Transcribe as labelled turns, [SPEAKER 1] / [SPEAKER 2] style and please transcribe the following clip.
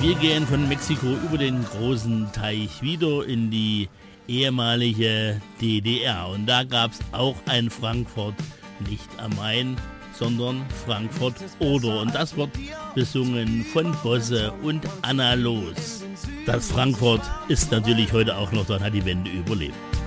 [SPEAKER 1] Wir gehen von Mexiko über den großen Teich wieder in die ehemalige DDR. Und da gab es auch ein Frankfurt, nicht am Main, sondern Frankfurt-Oder. Und das wird besungen von Bosse und Anna Loos. Das Frankfurt ist natürlich heute auch noch, dann hat die Wende überlebt.